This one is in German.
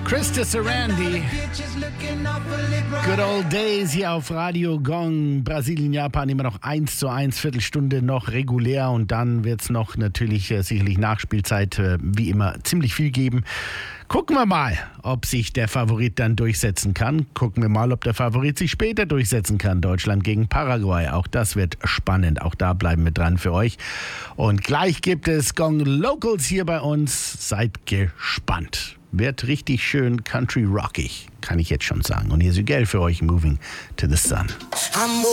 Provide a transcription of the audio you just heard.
Krista Sarandi. Good old days hier auf Radio Gong. Brasilien, Japan immer noch 1:1, Viertelstunde noch regulär und dann wird es noch natürlich sicherlich Nachspielzeit wie immer ziemlich viel geben. Gucken wir mal, ob sich der Favorit dann durchsetzen kann. Gucken wir mal, ob der Favorit sich später durchsetzen kann. Deutschland gegen Paraguay. Auch das wird spannend. Auch da bleiben wir dran für euch. Und gleich gibt es Gong Locals hier bei uns. Seid gespannt. Wird richtig schön country rockig, kann ich jetzt schon sagen. Und hier ist Geld für euch, Moving to the Sun.